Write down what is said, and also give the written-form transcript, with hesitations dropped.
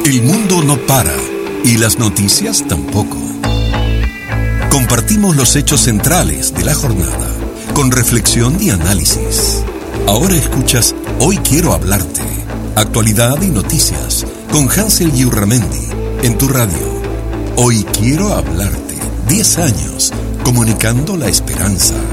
El mundo no para y las noticias tampoco. Compartimos los hechos centrales de la jornada con reflexión y análisis. Ahora escuchas Hoy Quiero Hablarte. Actualidad y noticias con Hansel Yurramendi en tu radio. Hoy Quiero Hablarte. 10 años comunicando la esperanza.